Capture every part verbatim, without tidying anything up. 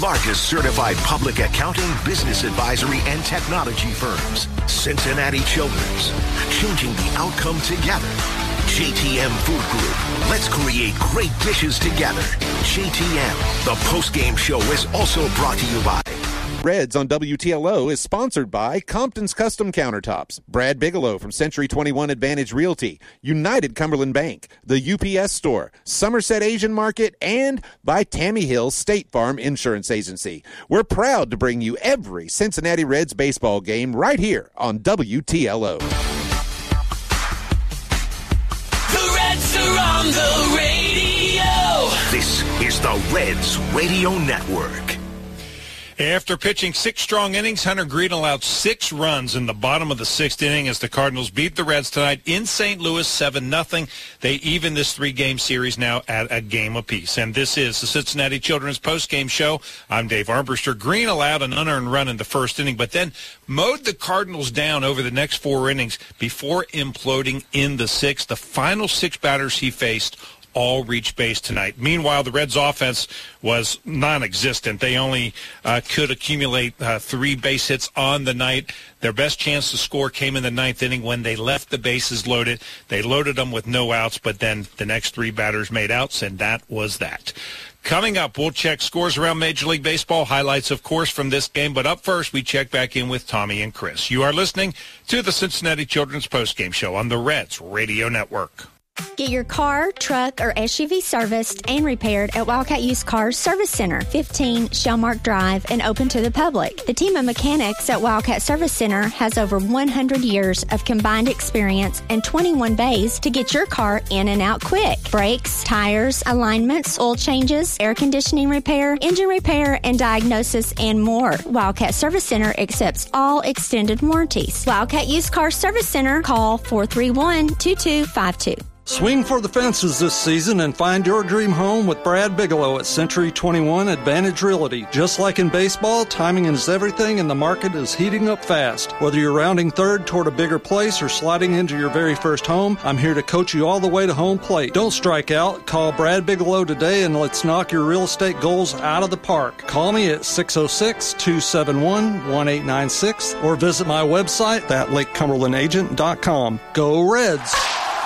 largest certified public accounting, business advisory, and technology firms. Cincinnati Children's, changing the outcome together. J T M Food Group, let's create great dishes together. J T M, the post-game show is also brought to you by Reds on W T L O is sponsored by Compton's Custom Countertops, Brad Bigelow from Century twenty-one Advantage Realty, United Cumberland Bank, the U P S Store, Somerset Asian Market, and by Tammy Hill State Farm Insurance Agency. We're proud to bring you every Cincinnati Reds baseball game right here on W T L O. The Reds are on the radio. This is the Reds Radio Network. After pitching six strong innings, Hunter Green allowed six runs in the bottom of the sixth inning as the Cardinals beat the Reds tonight in Saint Louis seven nothing. They even this three-game series now at a game apiece. And this is the Cincinnati Children's post-game show. I'm Dave Armbruster. Green allowed an unearned run in the first inning, but then mowed the Cardinals down over the next four innings before imploding in the sixth. The final six batters he faced all reached base tonight. Meanwhile, the Reds' offense was non-existent. They only uh, could accumulate uh, three base hits on the night. Their best chance to score came in the ninth inning when they left the bases loaded. They loaded them with no outs, but then the next three batters made outs, and that was that. Coming up, we'll check scores around Major League Baseball, highlights, of course, from this game. But up first, we check back in with Tommy and Chris. You are listening to the Cincinnati Children's postgame show on the Reds Radio Network. Get your car, truck, or S U V serviced and repaired at Wildcat Used Cars Service Center, fifteen Shellmark Drive, and open to the public. The team of mechanics at Wildcat Service Center has over one hundred years of combined experience and twenty-one bays to get your car in and out quick. Brakes, tires, alignments, oil changes, air conditioning repair, engine repair, and diagnosis, and more. Wildcat Service Center accepts all extended warranties. Wildcat Used Cars Service Center, call four three one, two two five two. Swing for the fences this season and find your dream home with Brad Bigelow at Century twenty-one Advantage Realty. Just like in baseball, timing is everything and the market is heating up fast. Whether you're rounding third toward a bigger place or sliding into your very first home, I'm here to coach you all the way to home plate. Don't strike out. Call Brad Bigelow today and let's knock your real estate goals out of the park. Call me at six oh six, two seven one, one eight nine six or visit my website at lake cumberland agent dot com. Go Reds!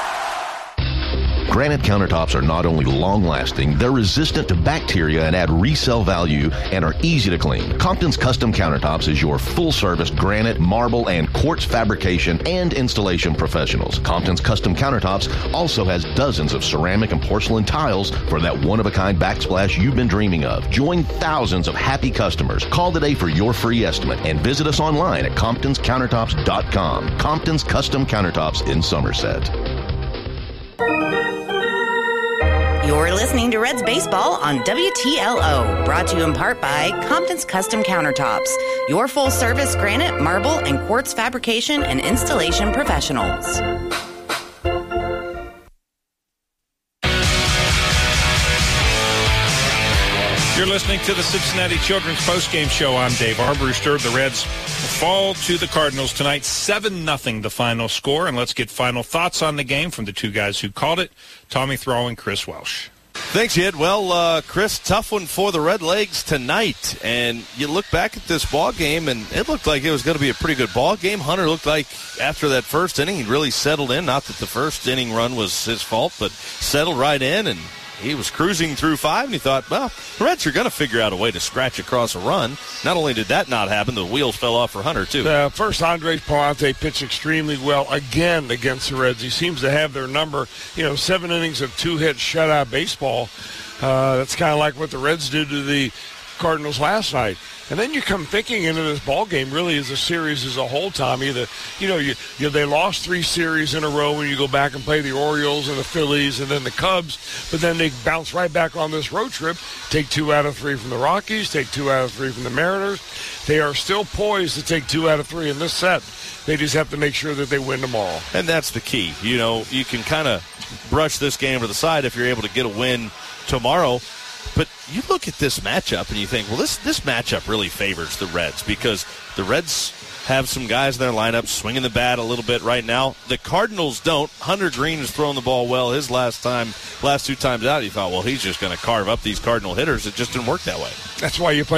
Granite countertops are not only long-lasting, they're resistant to bacteria and add resale value and are easy to clean. Compton's Custom Countertops is your full-service granite, marble, and quartz fabrication and installation professionals. Compton's Custom Countertops also has dozens of ceramic and porcelain tiles for that one-of-a-kind backsplash you've been dreaming of. Join thousands of happy customers. Call today for your free estimate and visit us online at comptons countertops dot com. Compton's Custom Countertops in Somerset. You're listening to Reds Baseball on W T L O, brought to you in part by Compton's Custom Countertops, your full-service granite, marble, and quartz fabrication and installation professionals. You're listening to the Cincinnati Children's postgame show. I'm Dave Armbruster. The Reds fall to the Cardinals tonight, seven nothing the final score. And let's get final thoughts on the game from the two guys who called it, Tommy Thrall and Chris Welsh. Thanks, Ed. Well, uh, Chris, tough one for the Red Legs tonight. And you look back at this ball game, and it looked like it was going to be a pretty good ball game. Hunter looked like after that first inning, he really settled in. Not that the first inning run was his fault, but settled right in, and he was cruising through five, and he thought, well, the Reds are going to figure out a way to scratch across a run. Not only did that not happen, the wheels fell off for Hunter, too. Uh, first, Andres Palante pitched extremely well again against the Reds. He seems to have their number. You know, seven innings of two-hit shutout baseball. Uh, that's kind of like what the Reds did to the Cardinals last night. And then you come thinking into this ball game really as a series as a whole, Tommy. The, you know, you, you, they lost three series in a row when you go back and play the Orioles and the Phillies and then the Cubs. But then they bounce right back on this road trip, take two out of three from the Rockies, take two out of three from the Mariners. They are still poised to take two out of three in this set. They just have to make sure that they win tomorrow. And that's the key. You know, you can kind of brush this game to the side if you're able to get a win tomorrow. But you look at this matchup and you think, well, this this matchup really favors the Reds because the Reds have some guys in their lineup swinging the bat a little bit right now. The Cardinals don't. Hunter Green has thrown the ball well his last time, last two times out. You thought, well, he's just going to carve up these Cardinal hitters. It just didn't work that way. That's why you play